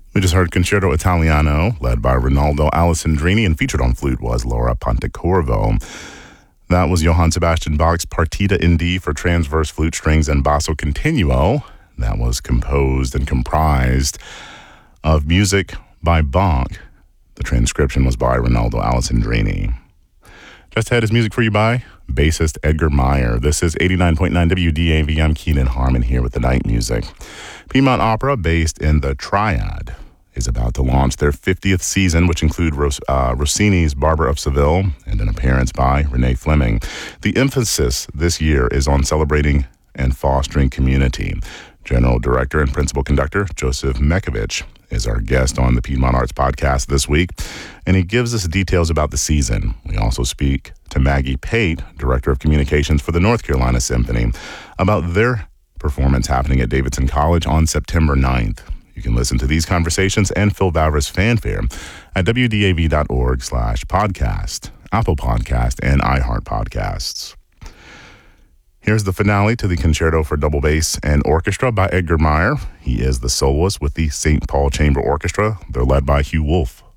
We just heard Concerto Italiano, led by Rinaldo Alessandrini, and featured on flute was Laura Pontecorvo. That was Johann Sebastian Bach's Partita in D for transverse flute strings and basso continuo. That was composed and comprised of music by Bach. The transcription was by Rinaldo Alessandrini. Just ahead is music for you by bassist Edgar Meyer. This is 89.9 WDAV. I'm Keenan Harmon here with the night music. Piedmont Opera, based in the Triad, is about to launch their 50th season, which include Rossini's Barber of Seville and an appearance by Renee Fleming. The emphasis this year is on celebrating and fostering community. General Director and Principal Conductor Joseph Mekovich is our guest on the Piedmont Arts Podcast this week, and he gives us details about the season. We also speak to Maggie Pate, Director of Communications for the North Carolina Symphony, about their performance happening at Davidson College on September 9th. You can listen to these conversations and Phil Vavra's fanfare at wdav.org/podcast, Apple Podcast, and iHeart Podcasts. Here's the finale to the Concerto for Double Bass and Orchestra by Edgar Meyer. He is the soloist with the St. Paul Chamber Orchestra. They're led by Hugh Wolf.